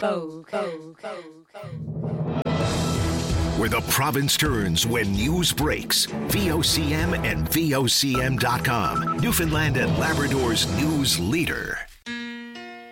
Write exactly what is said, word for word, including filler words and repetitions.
Vogue. Vogue. Where the province turns when news breaks. V O C M and V O C M dot com. Newfoundland and Labrador's news leader.